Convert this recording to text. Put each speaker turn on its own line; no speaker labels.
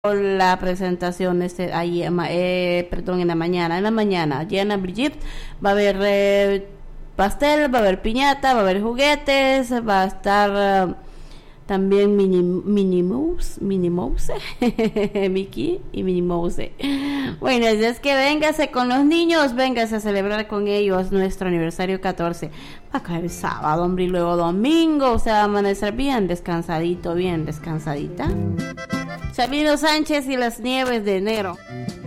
la presentación ahí, perdón, en la mañana. En la mañana, Diana Brigitte, va a haber pastel, va a haber piñata, va a haber juguetes, va a estar también Minnie Mouse, Mickey y Minnie Mouse. Bueno, es que véngase con los niños, véngase a celebrar con ellos nuestro aniversario 14. Va a caer sábado, hombre, y luego domingo, o sea, va a amanecer bien descansadito, bien descansadita. Sabino Sánchez y las nieves de enero.